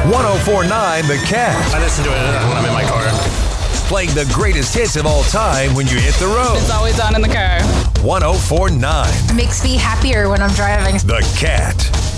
1049 The Cat. I listen to it when I'm in my car. Playing the greatest hits of all time when you hit the road. It's always on in the car. 1049 Makes me happier when I'm driving. The Cat.